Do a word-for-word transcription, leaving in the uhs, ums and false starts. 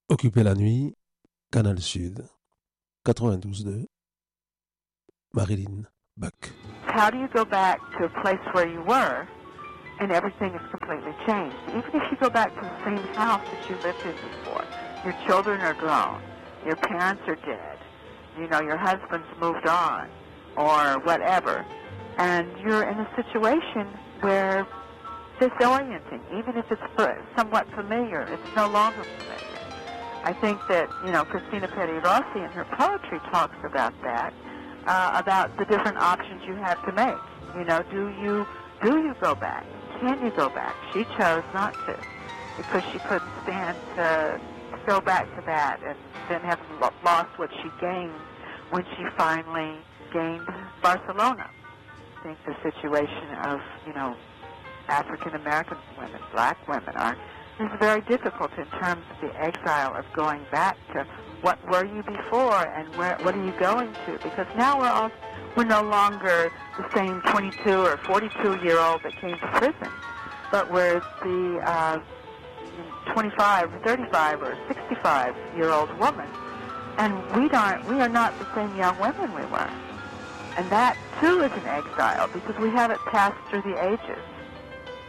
Occuper la nuit, Canal Sud, quatre-vingt-douze deux, Marilyn Buck. How do you go back to a place where you were and everything is completely changed? Even if you go back to the same house that you lived in before, your children are grown, your parents are dead, you know, your husband's moved on, or whatever, and you're in a situation where disorienting, even if it's somewhat familiar, it's no longer familiar. I think that, you know, Christina Petty Rossi in her poetry talks about that, uh, about the different options you have to make. You know, do you do you go back? Can you go back? She chose not to because she couldn't stand to go back to that and then have lost what she gained when she finally gained Barcelona. I think the situation of, you know, African American women, black women, are is very difficult in terms of the exile of going back to what were you before and where what are you going to? Because now we're all we're no longer the same twenty-two or forty-two year old that came to prison, but we're the uh, twenty-five or thirty-five or sixty-five year old woman, and we don't we are not the same young women we were, and that too is an exile because we haven't passed through the ages.